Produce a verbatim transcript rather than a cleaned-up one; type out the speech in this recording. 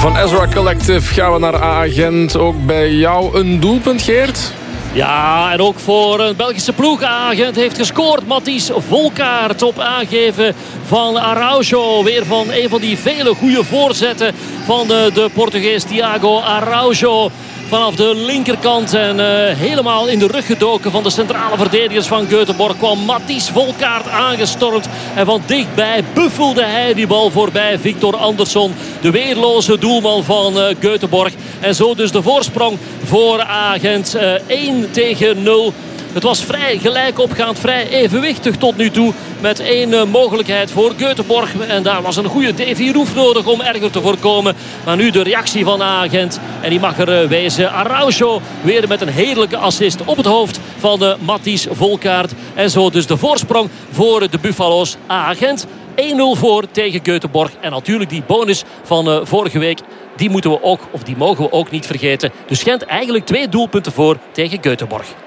van Ezra Collective gaan we naar A-Gent. Ook bij jou een doelpunt, Geert? Ja, en ook voor een Belgische ploeg. A-Gent heeft gescoord. Matthijs Volkaert op aangeven van Araujo. Weer van een van die vele goede voorzetten van de, de Portugees Thiago Araujo. Vanaf de linkerkant en uh, helemaal in de rug gedoken van de centrale verdedigers van Göteborg kwam Matthijs Volkaert aangestormd. En van dichtbij buffelde hij die bal voorbij Victor Andersson. De weerloze doelman van uh, Göteborg. En zo dus de voorsprong voor A-Gent. Uh, één tegen nul. Het was vrij gelijk opgaand, vrij evenwichtig tot nu toe. Met één uh, mogelijkheid voor Göteborg. En daar was een goede Davy Roef nodig om erger te voorkomen. Maar nu de reactie van A-Gent. En die mag er uh, wezen. Araujo weer met een heerlijke assist op het hoofd van uh, Matthijs Volkaert. En zo dus de voorsprong voor uh, de Buffalo's. A-Gent één nul voor tegen Göteborg. En natuurlijk die bonus van uh, vorige week. Die moeten we ook, of die mogen we ook niet vergeten. Dus Gent eigenlijk twee doelpunten voor tegen Göteborg.